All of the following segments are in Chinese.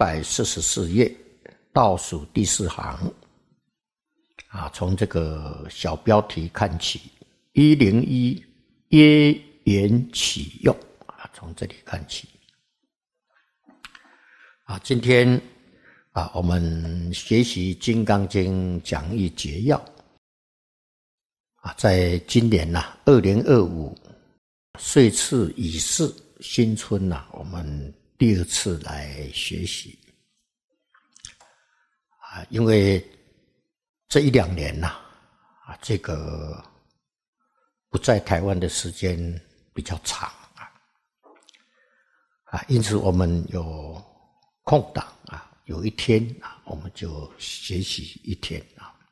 744页倒数第4行从这个小标题看起，101耶言起用从这里看起今天我们学习《金刚经》讲义节要在今年2025岁次乙巳新春我们第2次来学习因为这1-2年这个不在台湾的时间比较长因此我们有空档有一天我们就学习1天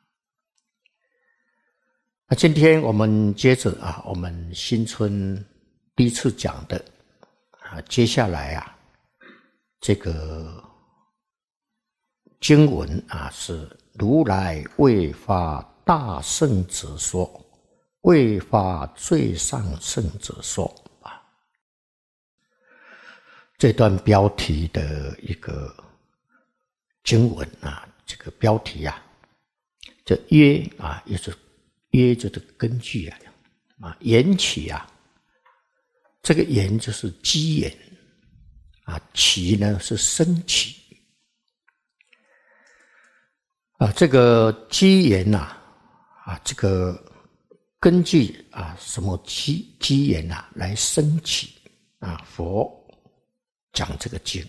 那今天我们接着我们新春第1次讲的接下来这个经文是如来为发大圣者说，为发最上圣者说这段标题的一个经文这个标题这约也是约就是根据缘起这个缘就是机缘起呢是升起这个机缘这个根据什么机缘来升起佛讲这个经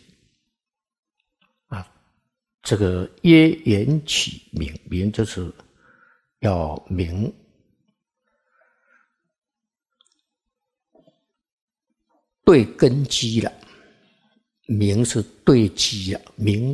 这个约缘起明，明就是要明对根基了，明是对基明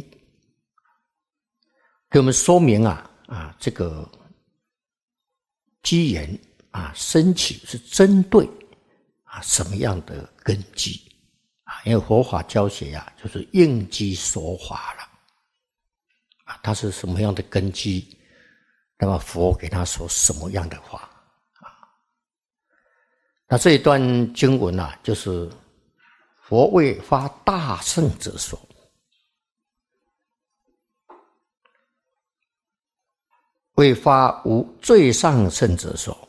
给我们说明这个机缘升起是针对什么样的根基因为佛法教学就是应机说法了它是什么样的根基，那么佛给他说什么样的话那这一段经文就是佛为发大圣者说，为发无最上圣者说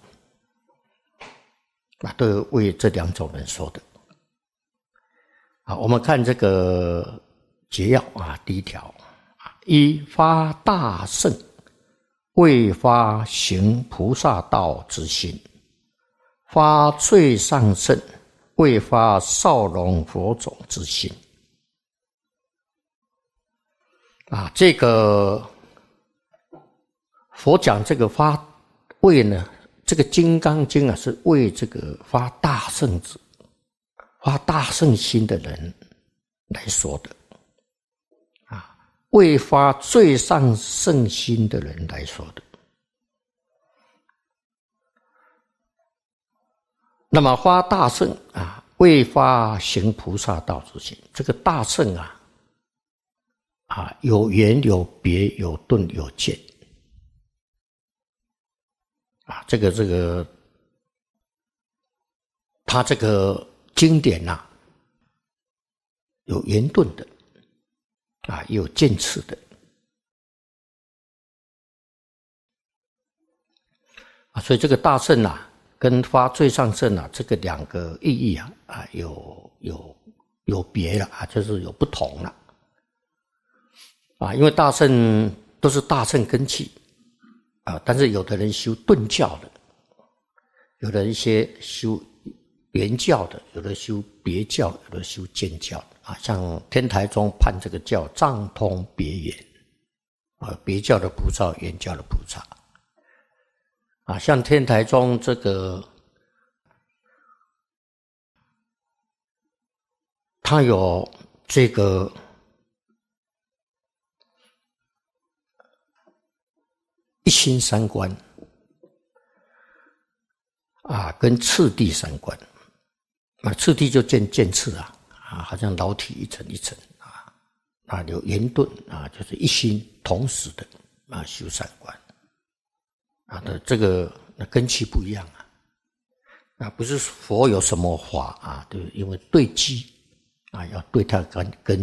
都为这2种人说的我们看这个节要第1条一发大圣为发行菩萨道之心，发最上圣为发少龙佛种之心这个佛讲这个发为呢，这个金刚经是为这个发大圣子发大圣心的人来说的为发最上圣心的人来说的那么发大圣为发行菩萨道之心，这个大圣有缘有别有顿有见这个他这个经典有圆顿的也有渐次的所以这个大圣跟发最上圣这个2个意义有别了就是有不同了因为大圣都是大乘根器但是有的人修顿教的，有的一些修圆教的，有的修别教，有的修渐教像天台宗判这个叫藏通别圆别教的菩萨，圆教的菩萨像天台宗这个他有这个一心3观跟次第3观次第就渐次好像老体一层一层有圆顿就是一心同时的修3观的这个根器不一样不是佛有什么法对，因为对机要对它根